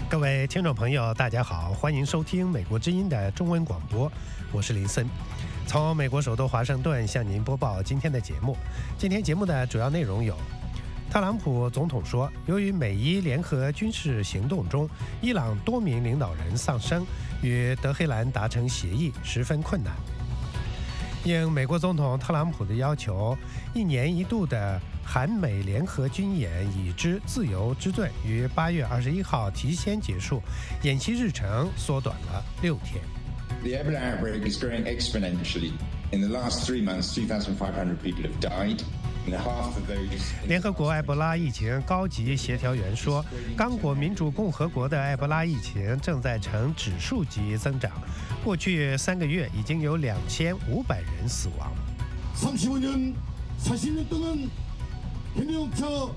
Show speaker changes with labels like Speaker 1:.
Speaker 1: 各位听众朋友，大家好，欢迎收听美国之音的中文广播，我是林森，从美国首都华盛顿向您播报今天的节目。今天节目的主要内容有：特朗普总统说，由于美伊联合军事行动中，伊朗多名领导人丧生，与德黑兰达成协议十分困难。应美国总统特朗普的要求，1年1度的韩美联合军演已知自由之盾于8月21号提前结束，演习日程缩短了6天。
Speaker 2: The Ebola outbreak is growing exponentially. In the last 3 months, 2,500 people have died.
Speaker 1: 联合国埃博拉疫情高级协调员说，刚果民主共和国的埃博拉疫情正在呈指数级增长，过去3个月已经有2500人死亡。
Speaker 3: 35년, 40년 동안 해명차